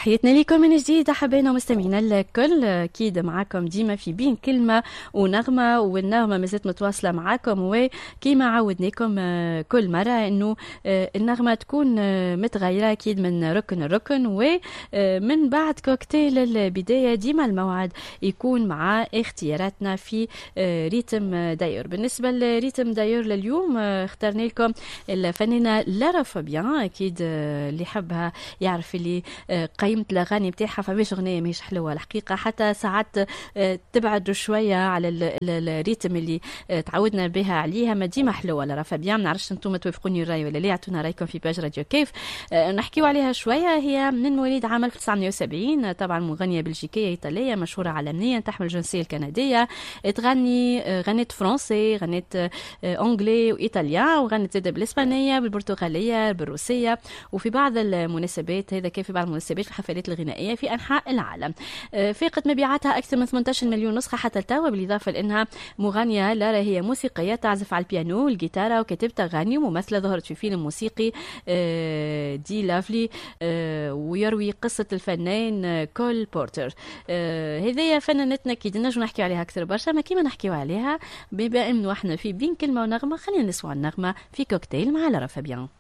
تحياتنا لكم من جديد أحبائنا ومستمعينا الكل. أكيد معاكم ديما في بين كلمة ونغمة، والنغمة مازالت متواصلة معاكم، وكيما عودناكم كل مرة أنه النغمة تكون متغيرة أكيد من ركن لركن، ومن بعد كوكتيل البداية ديما الموعد يكون مع اختياراتنا في ريتم داير. بالنسبة لريتم داير لليوم اخترنا لكم الفنانة لارا فابيان. أكيد اللي حبها يعرف اللي قيمة الأغاني بتاعها فماش أغنية ماهيش حلوة الحقيقة، حتى ساعات تبعد شوية على الريتم اللي تعودنا بها عليها، ما ديما حلوة لارا فابيان. نعرفش انتم توافقوني الرأي ولا لا، اعطونا رأيكم في باج راديو كيف. نحكيو عليها شوية. هي من مواليد عام 1970، طبعا مغنية بلجيكية إيطالية مشهورة عالميا، تحمل الجنسية الكندية، غنت فرنسي، غنت أنجلي وإيطاليا، وغنت زادة بالإسبانية بالبرتغالية بالروسية، وفي بعض المناسبات هذا كيف في بعض المناسبات في الحفلات الغنائية في أنحاء العالم. فاقت مبيعاتها أكثر من 18 مليون نسخة حتى التوا، بالإضافة لأنها مغنية. لارا هي موسيقية تعزف على البيانو والجيتارة وكاتبة أغاني وممثلة، ظهرت في فيلم موسيقي دي لافلي ويروي قصة الفنان كول بورتر. هذه فنانتنا أكيد نجم نحكي عليها أكثر برشا، ما كيما نحكيو عليها بما إنه احنا في بين كلمة ونغمة. خلينا نسمع النغمة في كوكتيل مع لارا فابيان.